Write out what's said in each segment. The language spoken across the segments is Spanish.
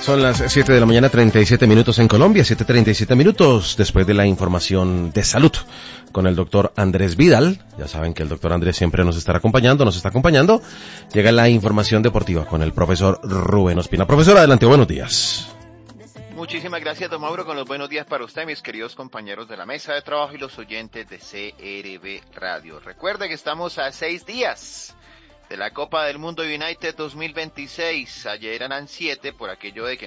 Son las 7 de la mañana, 37 minutos en Colombia, 7:37 minutos después de la información de salud con el doctor Andrés Vidal. Ya saben que el doctor Andrés siempre nos está acompañando. Llega la información deportiva con el profesor Rubén Ospina. Profesor, adelante, buenos días. Muchísimas gracias, don Mauro, con los buenos días para usted, mis queridos compañeros de la mesa de trabajo y los oyentes de CRB Radio. Recuerde que estamos a 6 días de la Copa del Mundo United 2026. Ayer eran 7 por aquello de que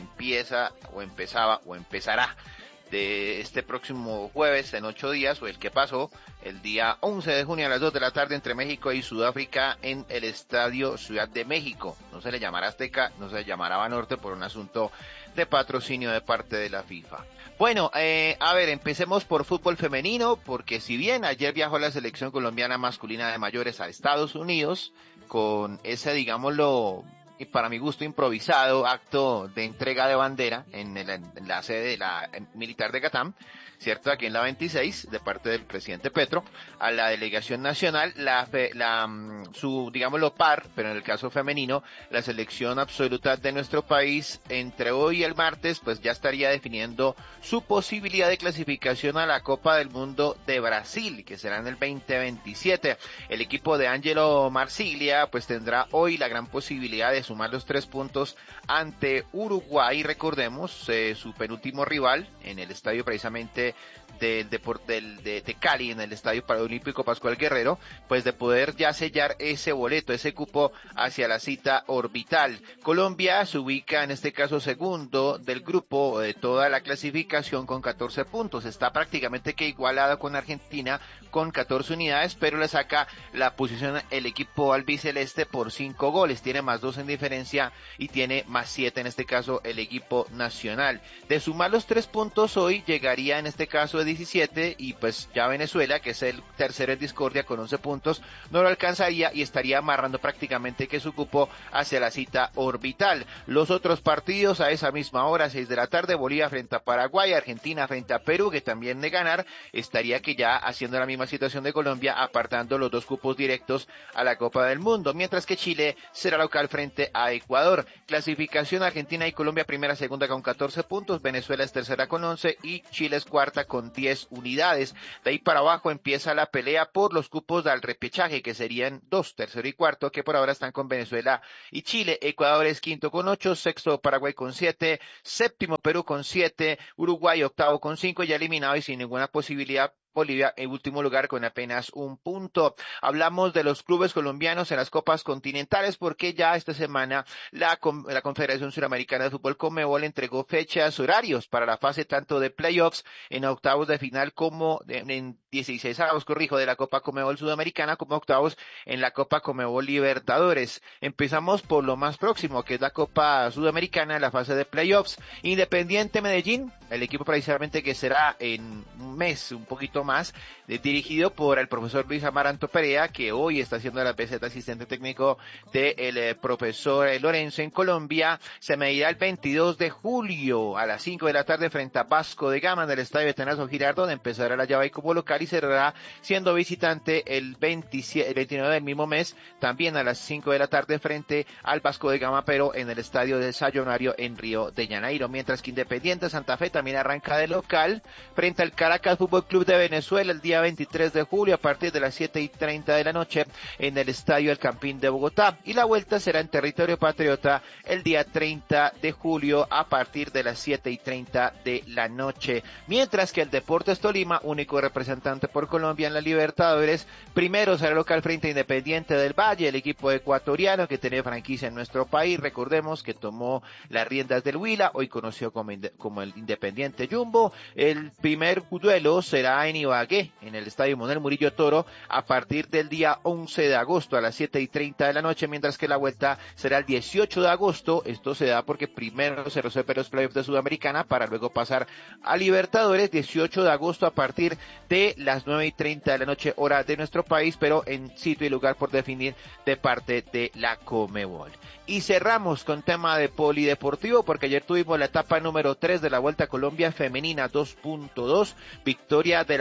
empezará de este próximo jueves en 8 días, o el que pasó, el día 11 de junio a las 2 de la tarde entre México y Sudáfrica en el Estadio Ciudad de México. No se le llamará Azteca, no se le llamará Banorte por un asunto de patrocinio de parte de la FIFA. Bueno, empecemos por fútbol femenino, porque si bien ayer viajó la selección colombiana masculina de mayores a Estados Unidos, con ese, digámoslo, y para mi gusto improvisado acto de entrega de bandera en la sede de la militar de Catam, ¿cierto? Aquí en la 26, de parte del presidente Petro, a la delegación nacional, su, digámoslo, par, pero en el caso femenino, la selección absoluta de nuestro país, entre hoy y el martes, pues ya estaría definiendo su posibilidad de clasificación a la Copa del Mundo de Brasil, que será en el 2027. El equipo de Angelo Marsiglia, pues tendrá hoy la gran posibilidad de sumar los 3 puntos ante Uruguay, recordemos, su penúltimo rival, en el estadio precisamente de Cali, en el Estadio Paralímpico Pascual Guerrero, pues de poder ya sellar ese boleto, ese cupo hacia la cita orbital. Colombia se ubica en este caso segundo del grupo de toda la clasificación con 14 puntos, está prácticamente que igualado con Argentina con 14 unidades, pero le saca la posición el equipo albiceleste por 5 goles, tiene más 2 en diferencia y tiene más 7 en este caso el equipo nacional. De sumar los 3 puntos hoy llegaría en este caso de 17 y pues ya Venezuela, que es el tercero en discordia con 11 puntos, no lo alcanzaría y estaría amarrando prácticamente que su cupo hacia la cita orbital. Los otros partidos a esa misma hora, 6 de la tarde, Bolivia frente a Paraguay, Argentina frente a Perú, que también de ganar estaría que ya haciendo la misma situación de Colombia, apartando los 2 cupos directos a la Copa del Mundo, mientras que Chile será local frente a Ecuador. Clasificación: Argentina y Colombia primera, segunda con 14 puntos, Venezuela es tercera con 11 y Chile es cuarta con 10 unidades. De ahí para abajo empieza la pelea por los cupos al repechaje, que serían 2, tercero y cuarto, que por ahora están con Venezuela y Chile. Ecuador es quinto con 8, sexto Paraguay con 7, séptimo Perú con 7, Uruguay octavo con 5, ya eliminado y sin ninguna posibilidad Bolivia en último lugar con apenas 1 punto. Hablamos de los clubes colombianos en las copas continentales porque ya esta semana la Confederación Suramericana de Fútbol Conmebol entregó fechas, horarios para la fase tanto de playoffs en octavos de final como en 16avos, de la Copa Conmebol Sudamericana, como octavos en la Copa Conmebol Libertadores. Empezamos por lo más próximo, que es la Copa Sudamericana en la fase de playoffs. Independiente Medellín, el equipo precisamente que será en un mes, un poquito más, dirigido por el profesor Luis Amaranto Perea, que hoy está haciendo la peseta asistente técnico del profesor Lorenzo en Colombia. Se medirá el 22 de julio a las 5 de la tarde frente a Vasco de Gama en el Estadio Atanasio Girardot, donde empezará la llave como local y cerrará siendo visitante el 29 del mismo mes, también a las 5 de la tarde frente al Vasco de Gama, pero en el Estadio del Sayonario en Río de Janeiro, mientras que Independiente Santa Fe también arranca de local frente al Caracas Fútbol Club de Venezuela el día 23 de julio a partir de las 7:30 de la noche en el Estadio El Campín de Bogotá, y la vuelta será en territorio patriota el día 30 de julio a partir de las 7:30 de la noche, mientras que el Deportes Tolima, único representante por Colombia en la Libertadores, primero será local frente a Independiente del Valle, el equipo ecuatoriano que tiene franquicia en nuestro país. Recordemos que tomó las riendas del Huila, hoy conocido como el Independiente Jumbo. El primer duelo será en Ibagué, en el Estadio Manuel Murillo Toro, a partir del día 11 de agosto a las 7:30 de la noche, mientras que la vuelta será el 18 de agosto. Esto se da porque primero se resuelven los playoffs de Sudamericana para luego pasar a Libertadores, 18 de agosto a partir de las 9:30 de la noche, hora de nuestro país, pero en sitio y lugar por definir de parte de la Conmebol. Y cerramos con tema de polideportivo porque ayer tuvimos la etapa número 3 de la Vuelta a Colombia Femenina 2.2, victoria de la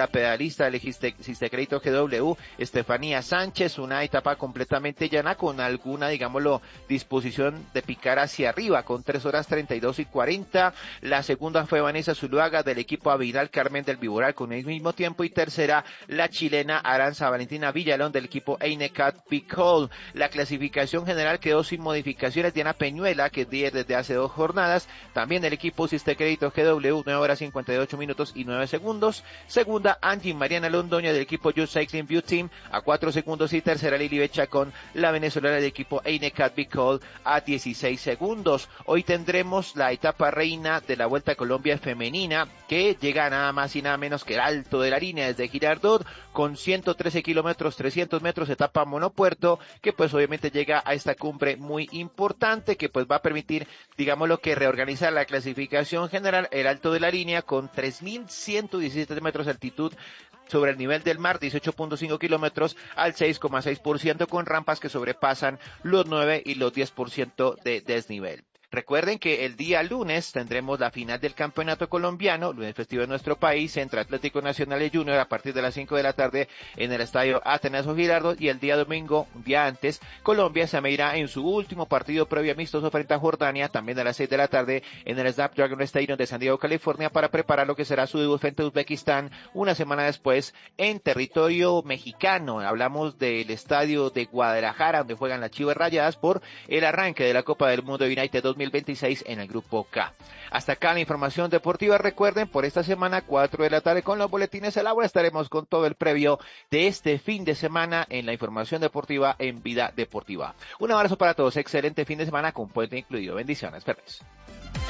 la pedalista del Sistecrédito GW, Estefanía Sánchez, una etapa completamente llana con alguna, digámoslo, disposición de picar hacia arriba con 3 horas 32 y 40. La segunda fue Vanessa Zuluaga del equipo Avinal Carmen del Viboral con el mismo tiempo, y tercera la chilena Aranza Valentina Villalón del equipo Einecat Picol. La clasificación general quedó sin modificaciones. Diana Peñuela, que es líder desde hace 2 jornadas, también del equipo Sistecrédito GW, 9 horas 58 minutos y 9 segundos. Segunda, Angie Mariana Londoño del equipo Youth Cycling View Team a 4 segundos, y tercera Lili Bechacón, la venezolana del equipo Einecat Picol, a 16 segundos. Hoy tendremos la etapa reina de la Vuelta a Colombia femenina, que llega nada más y nada menos que el Alto de la Línea desde Girardot, con 113 kilómetros, 300 metros, etapa monopuerto, que pues obviamente llega a esta cumbre muy importante, que pues va a permitir, digámoslo, que reorganizar la clasificación general. El Alto de la Línea con 3.117 metros de altitud sobre el nivel del mar, 18.5 kilómetros al 6,6%, con rampas que sobrepasan los 9 y los 10% de desnivel. Recuerden que el día lunes tendremos la final del campeonato colombiano, lunes festivo en nuestro país, entre Atlético Nacional y Junior a partir de las 5 de la tarde en el estadio Atanasio Girardot, y el día domingo, un día antes, Colombia se medirá en su último partido previo amistoso frente a Jordania, también a las 6 de la tarde en el Snapdragon Stadium de San Diego, California, para preparar lo que será su debut frente a Uzbekistán una semana después en territorio mexicano. Hablamos del estadio de Guadalajara, donde juegan las Chivas Rayadas por el arranque de la Copa del Mundo United 2026 en el grupo K. Hasta acá la información deportiva. Recuerden, por esta semana, 4 de la tarde con los boletines del agua, estaremos con todo el previo de este fin de semana en la información deportiva en Vida Deportiva. Un abrazo para todos, excelente fin de semana con puente incluido. Bendiciones, perros.